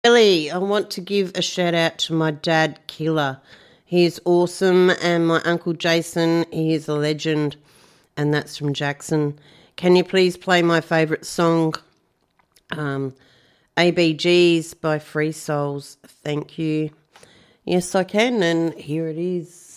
Ellie, I want to give a shout out to my dad, Killer. He is awesome, and my uncle Jason, he is a legend, and that's from Jackson. Can you please play my favourite song, ABGs by Free Souls? Thank you. Yes, I can, and here it is.